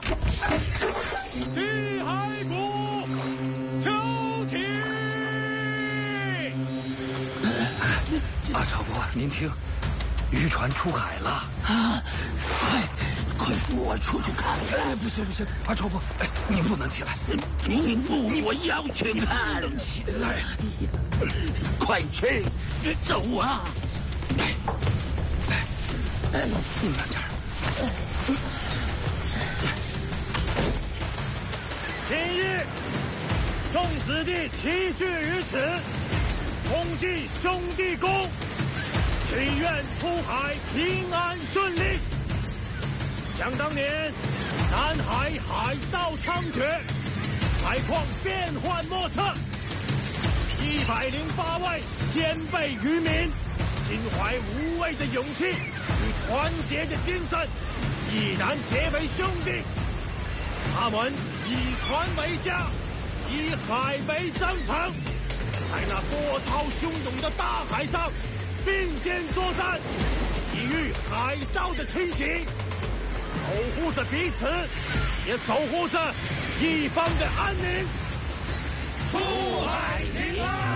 击骸鼓，求起！ 阿超伯，您听，渔船出海了啊！快扶我出去看看！ 哎，不行，阿超伯，哎，您不能起来！ 不，我要去看！ 起来！ 快去，走啊！ 来，您慢点。 今日众子弟齐聚于此，共祭兄弟公，祈愿出海平安顺利。想当年，南海海盗猖獗，海况变幻莫测，108位先辈渔民，心怀无畏的勇气与团结的精神，毅然结为兄弟。他们以船为家，以海为征程，在那波涛汹涌的大海上并肩作战，抵御海盗的侵袭，守护着彼此，也守护着一方的安宁。出海平安。